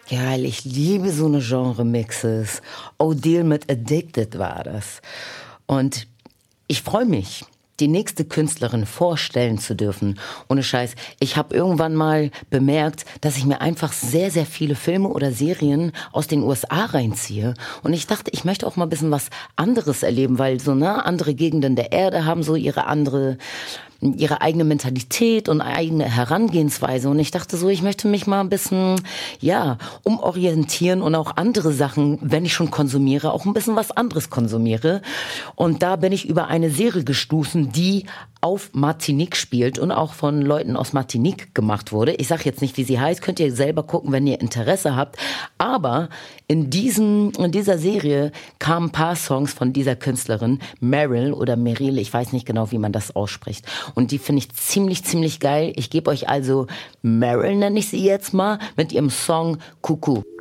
Geil, ich liebe so eine Genre-Mixes. O'Deal mit Addicted war das. Und ich freue mich, die nächste Künstlerin vorstellen zu dürfen. Ohne Scheiß. Ich habe irgendwann mal bemerkt, dass ich mir einfach sehr, sehr viele Filme oder Serien aus den USA reinziehe. Und ich dachte, ich möchte auch mal ein bisschen was anderes erleben, weil so, ne, andere Gegenden der Erde haben so ihre eigene Mentalität und eigene Herangehensweise. Und ich dachte so, ich möchte mich mal ein bisschen, ja, umorientieren und auch andere Sachen, wenn ich schon konsumiere, auch ein bisschen was anderes konsumiere. Und da bin ich über eine Serie gestoßen, die auf Martinique spielt und auch von Leuten aus Martinique gemacht wurde. Ich sage jetzt nicht, wie sie heißt, könnt ihr selber gucken, wenn ihr Interesse habt. Aber in dieser Serie kamen ein paar Songs von dieser Künstlerin, Meryl oder Meryl, ich weiß nicht genau, wie man das ausspricht. Und die finde ich ziemlich, ziemlich geil. Ich gebe euch also Meryl, nenne ich sie jetzt mal, mit ihrem Song Cuckoo.